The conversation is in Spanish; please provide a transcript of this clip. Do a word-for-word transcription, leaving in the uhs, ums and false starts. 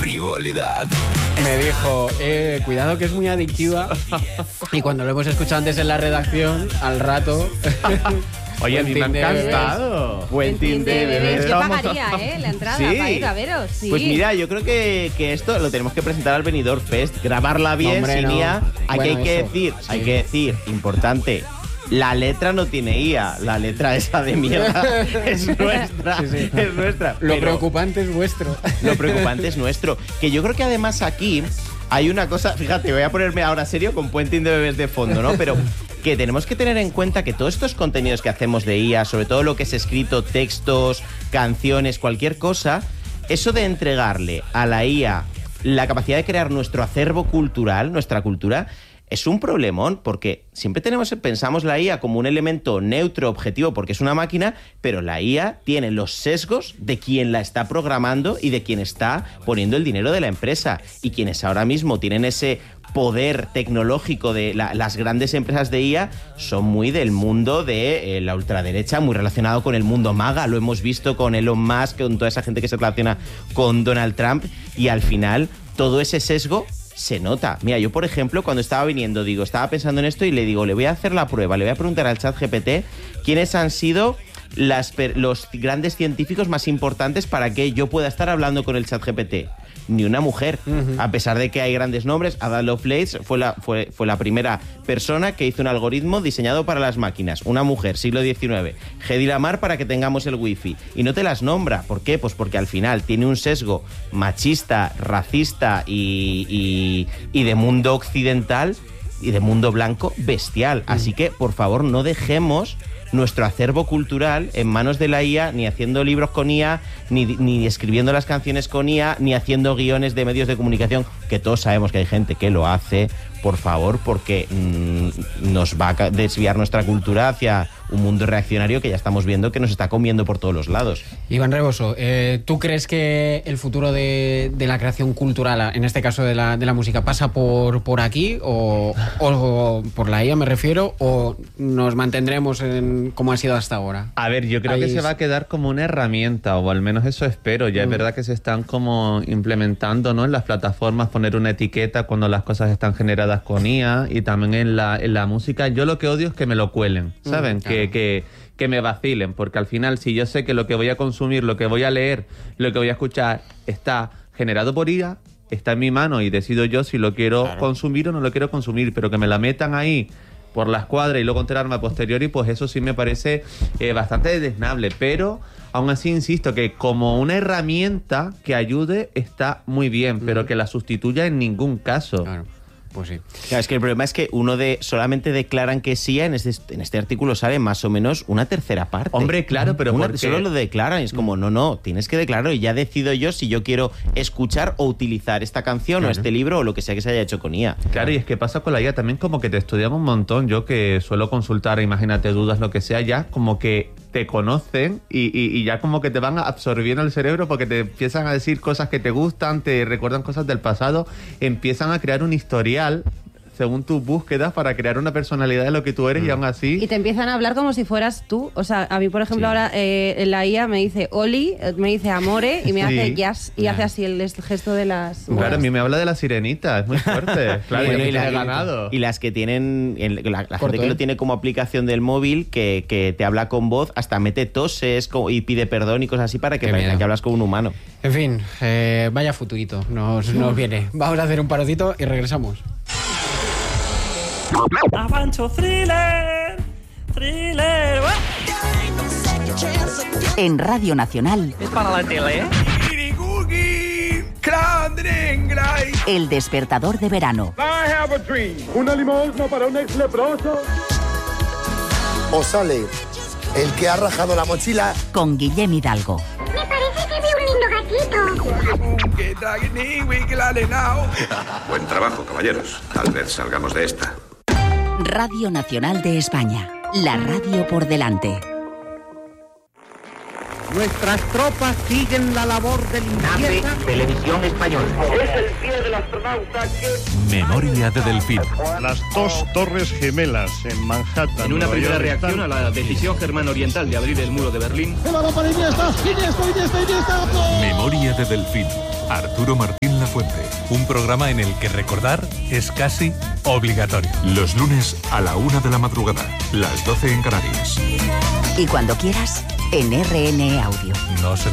frivolidad. Me dijo, eh, cuidado que es muy adictiva. Y cuando lo hemos escuchado antes en la redacción, al rato... Oye, a mí me ha encantado. Buen de bebés. Yo pagaría, ¿eh? La entrada Sí. para ir a veros. Sí. Pues mira, yo creo que, que esto lo tenemos que presentar al Benidorm Fest, grabarla bien, Hombre, sin no. I A. Aquí Bueno, hay que eso, decir, sí. hay que decir, importante. La letra no tiene I A, la letra esa de mierda es nuestra, Sí, sí. es nuestra. Lo Pero preocupante es vuestro. lo preocupante es nuestro. Que yo creo que además aquí hay una cosa, fíjate, voy a ponerme ahora serio con Puenting de bebés de fondo, ¿no? Pero que tenemos que tener en cuenta que todos estos contenidos que hacemos de I A, sobre todo lo que es escrito, textos, canciones, cualquier cosa, eso de entregarle a la I A la capacidad de crear nuestro acervo cultural, nuestra cultura, es un problemón, porque siempre tenemos, pensamos la I A como un elemento neutro, objetivo, porque es una máquina, pero la I A tiene los sesgos de quien la está programando y de quien está poniendo el dinero de la empresa. Y quienes ahora mismo tienen ese poder tecnológico de la, las grandes empresas de I A son muy del mundo de eh, la ultraderecha, muy relacionado con el mundo MAGA. Lo hemos visto con Elon Musk, con toda esa gente que se relaciona con Donald Trump, y al final todo ese sesgo se nota. Mira, yo por ejemplo, cuando estaba viniendo, digo, estaba pensando en esto y le digo, le voy a hacer la prueba, le voy a preguntar al ChatGPT quiénes han sido las, los grandes científicos más importantes para que yo pueda estar hablando con el ChatGPT. Ni una mujer. Uh-huh. A pesar de que hay grandes nombres, Ada Lovelace fue la, fue, fue la primera persona que hizo un algoritmo diseñado para las máquinas. Una mujer, siglo diecinueve. Hedy Lamarr para que tengamos el wifi. Y no te las nombra. ¿Por qué? Pues porque al final tiene un sesgo machista, racista y, y, y de mundo occidental y de mundo blanco bestial. Uh-huh. Así que, por favor, no dejemos nuestro acervo cultural en manos de la I A, ni haciendo libros con I A, ni, ni escribiendo las canciones con I A, ni haciendo guiones de medios de comunicación, que todos sabemos que hay gente que lo hace, por favor, porque mmm, nos va a desviar nuestra cultura hacia un mundo reaccionario que ya estamos viendo que nos está comiendo por todos los lados. Iván Reboso, eh, ¿tú crees que el futuro de, de la creación cultural, en este caso de la, de la música, pasa por, por aquí o, o por la I A, me refiero, o nos mantendremos en, como ha sido hasta ahora? A ver, yo creo Ahí que se es... va a quedar como una herramienta, o al menos eso espero. Ya mm. es verdad que se están como implementando, ¿no?, en las plataformas, poner una etiqueta cuando las cosas están generadas con I A, y también en la, en la música. Yo lo que odio es que me lo cuelen, ¿saben? Mm, claro. Que, que, que me vacilen, porque al final, si yo sé que lo que voy a consumir, lo que voy a leer, lo que voy a escuchar está generado por I A, está en mi mano y decido yo si lo quiero claro. consumir o no lo quiero consumir, pero que me la metan ahí por la escuadra y luego enterarme a posteriori, pues eso sí me parece eh, bastante desdeñable. Pero aún así insisto que como una herramienta que ayude está muy bien, mm. pero que la sustituya en ningún caso. Claro. Pues sí. Claro, es que el problema es que uno de solamente declaran que sí, en este, en este artículo sale más o menos una tercera parte. Hombre, claro, pero una, ¿por qué? Solo lo declaran, es como, no, no, tienes que declararlo y ya decido yo si yo quiero escuchar o utilizar esta canción, claro, o este libro o lo que sea que se haya hecho con I A. Claro, y es que pasa con la I A también, como que te estudiamos un montón. Yo que suelo consultar, imagínate, dudas, lo que sea, ya como que te conocen y, y, y ya como que te van absorbiendo el cerebro, porque te empiezan a decir cosas que te gustan, te recuerdan cosas del pasado, empiezan a crear un historial según tus búsquedas para crear una personalidad de lo que tú eres, mm. y aún así... Y te empiezan a hablar como si fueras tú. O sea, a mí, por ejemplo, sí. ahora eh, la I A me dice Oli, me dice Amore y me sí. hace Jazz y yeah. hace así el gesto de las... Claro, bueno, a mí me habla de la sirenita, es muy fuerte. Claro, bueno, y, y, la, he ganado. y las que tienen, la, la Corto, gente que ¿eh? lo tiene como aplicación del móvil, que, que te habla con voz, hasta mete toses y pide perdón y cosas así para que parezca que hablas con un humano. En fin, eh, vaya futurito nos, nos viene. Vamos a hacer un parodito y regresamos. Avancho Thriller, Thriller. En Radio Nacional. Es para la tele, ¿eh? El despertador de verano. I have a dream. Una limosna para un ex leproso. O sale el que ha rajado la mochila. Con Guillem Hidalgo. Me parece que veo un lindo gatito. Buen trabajo, caballeros. Tal vez salgamos de esta. Radio Nacional de España. La radio por delante. Nuestras tropas siguen la labor de limpieza. Televisión Española. Es el pie del astronauta que... Memoria de Delfín. Las dos torres gemelas en Manhattan. En una Nueva primera York, reacción están... a la decisión germano-oriental de abrir el muro de Berlín. ¡El balón para Iniesta! ¡Iniesta, Iniesta, Iniesta! Memoria de Delfín. Arturo Martín Lafuente. Un programa en el que recordar es casi obligatorio. Los lunes a la una de la madrugada, las doce en Canarias. Y cuando quieras, en R N Audio. No se